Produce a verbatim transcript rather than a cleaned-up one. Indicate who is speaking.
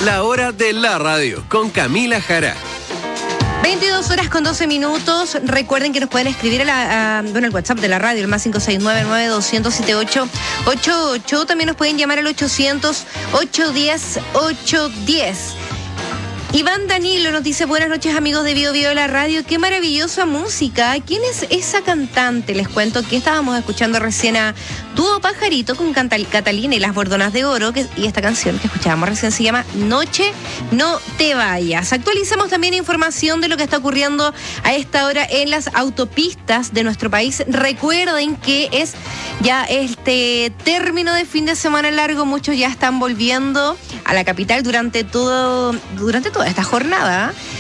Speaker 1: La hora de la radio con Camila Jara.
Speaker 2: veintidós horas con doce minutos. Recuerden que nos pueden escribir a la, a, bueno, el WhatsApp de la radio, el más cinco seis nueve, nueve dos cero cero, siete ocho ocho ocho. También nos pueden llamar al ochocientos, ochocientos diez, ochocientos diez. Iván Danilo nos dice: buenas noches, amigos de Bio Bio de la radio. Qué maravillosa música. ¿Quién es esa cantante? Les cuento que estábamos escuchando recién a Dúo Pajarito con Cantal- Catalina y las Bordonas de Oro, que, y esta canción que escuchábamos recién se llama Noche No Te Vayas. Actualizamos también información de lo que está ocurriendo a esta hora en las autopistas de nuestro país. Recuerden que es ya este término de fin de semana largo. Muchos ya están volviendo a la capital durante todo, durante toda esta jornada.